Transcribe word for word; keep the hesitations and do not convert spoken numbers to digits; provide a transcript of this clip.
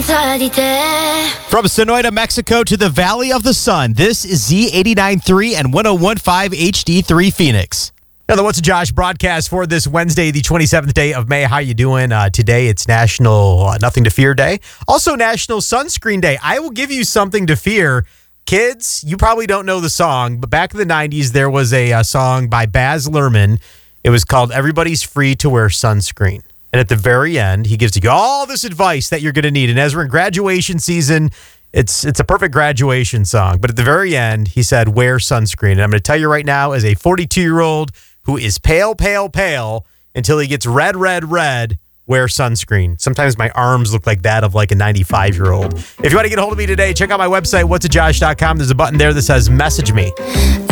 senza di te. From Sonoita, Mexico to the Valley of the Sun, this is Z eighty-nine point three and one oh one point five H D three Phoenix. Now, the What's a Josh broadcast for this Wednesday, the twenty-seventh day of May. How you doing? Uh, today, it's National uh, Nothing to Fear Day. Also, National Sunscreen Day. I will give you something to fear. Kids, you probably don't know the song, but back in the nineties, there was a, a song by Baz Luhrmann. It was called Everybody's Free to Wear Sunscreen. And at the very end, he gives you all this advice that you're going to need. And as we're in graduation season, it's it's a perfect graduation song. But at the very end, he said, wear sunscreen. And I'm going to tell you right now, as a forty-two-year-old who is pale, pale, pale, until he gets red, red, red, wear sunscreen. Sometimes my arms look like that of like a ninety-five-year-old. If you want to get a hold of me today, check out my website, what's a josh dot com. There's a button there that says message me.